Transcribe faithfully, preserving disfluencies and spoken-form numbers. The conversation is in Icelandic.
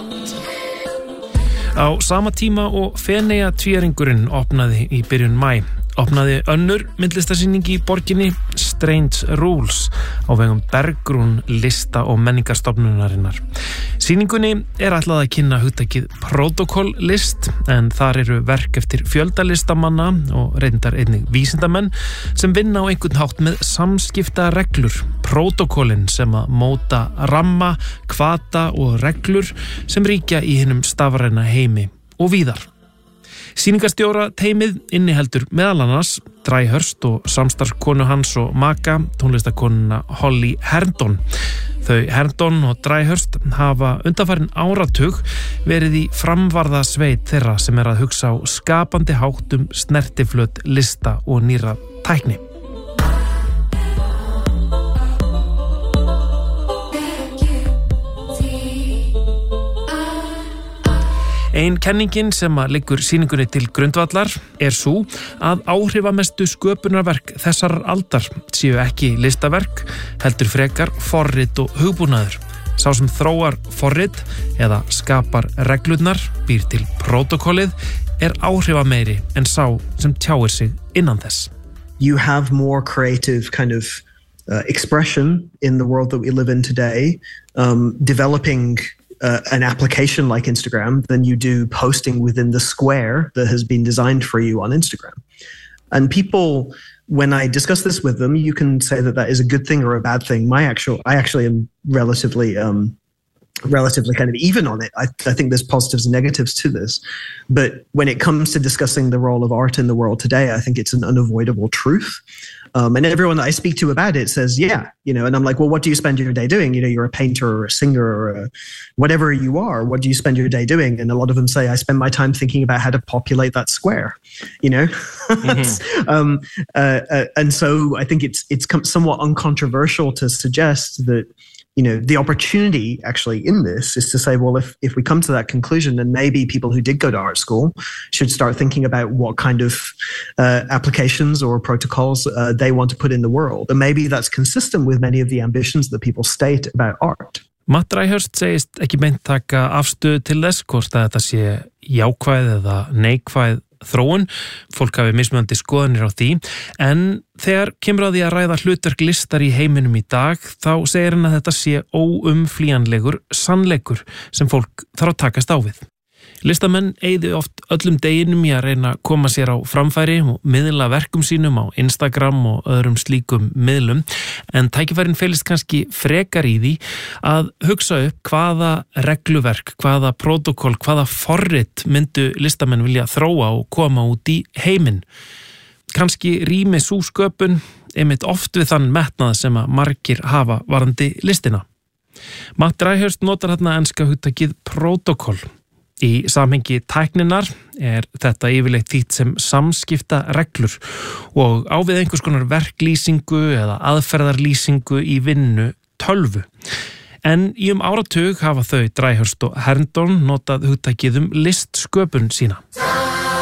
Á sama tíma og Feneyja tvíæringurinn opnaði í byrjun maí, opnaði önnur myndlistarsýning í borginni Strange Rules á vegum Bergrún lista- og menningarstofnunarinnar. Sýningunni er ætlað að kynna hugtakið protokoll-list en þar eru verk eftir fjöldalistamanna og reyndar einnig vísindamenn sem vinna á einhvern hátt með samskipta reglur, protokollin sem að móta ramma, hvata og reglur sem ríkja í hinum stafræna heimi og víðar. Sýningarstjóra teymið inniheldur meðal annars Dryhurst og samstarfskonu hans og maka, tónlistakonuna Holly Herndon. Þau Herndon og Dryhurst hafa undanfarin áratug verið í framvarða sveit þeirra sem er að hugsa á skapandi háttum snertiflöt lista og nýra tækni. Ein kenningin sem að liggur sýningunni til grundvallar er sú að áhrifamestu sköpunarverk þessar aldar séu ekki listaverk, heldur frekar forrit og hugbúnaður. Sá sem þróar forrit eða skapar reglurnar, býr til protokollið, er áhrifameiri en sá sem tjáir sig innan þess. You have more creative kind of uh, expression in the world that we live in today, um, developing Uh, an application like Instagram than you do posting within the square that has been designed for you on Instagram. And people, when I discuss this with them, you can say that that is a good thing or a bad thing. My actual, I actually am relatively, um, relatively kind of even on it. I, I think there's positives and negatives to this. But when it comes to discussing the role of art in the world today, I think it's an unavoidable truth. Um, and everyone that I speak to about it says, yeah, you know, and I'm like, well, what do you spend your day doing? You know, you're a painter or a singer or a, whatever you are. What do you spend your day doing? And a lot of them say, I spend my time thinking about how to populate that square, you know? Mm-hmm. um, uh, uh, and so I think it's it's somewhat uncontroversial to suggest that, you know, the opportunity actually in this is to say, well, if, if we come to that conclusion, then maybe people who did go to art school should start thinking about what kind of uh, applications or protocols uh, they want to put in the world. And maybe that's consistent with many of the ambitions that people state about art. Matt Dryhurst segist ekki beint taka afstöðu til þess hvort að þetta sé jákvæð eða neikvæð þróun, fólk hafi mismunandi skoðanir á því, en þegar kemur að því að ræða hlutverk listar í heiminum í dag, þá segir hann að þetta sé óumflýjanlegur sannleikur sem fólk þarf að takast á við. Listamenn eyðu oft öllum deginum í að reyna að koma sér á framfæri og miðla verkum sínum á Instagram og öðrum slíkum miðlum, en tækifærin felist kannski frekar í því að hugsa upp hvaða regluverk, hvaða protokoll, hvaða forrit myndu listamenn vilja þróa og koma út í heiminn. Kannski rými sú sköpun einmitt oft við þann metnað sem að margir hafa varandi listina. Matt Dryhurst notar þarna enska hugtakið protokoll. Í samhengi tækninar er þetta yfirleitt þýtt sem samskipta reglur og á við einhvers konar verklýsingu eða aðferðarlýsingu í vinnu tölvu. En í um áratug hafa þau Dryhurst og Herndon notað hugtakið um listsköpun sína.